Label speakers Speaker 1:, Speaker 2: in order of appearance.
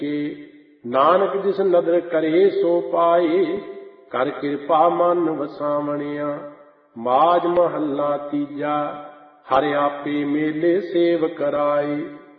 Speaker 1: के नानक जिस नदर करे सो पाए, कर कृपा मन वसावणिया। माज महला तीजा, हर आपे मेले सेव कराए।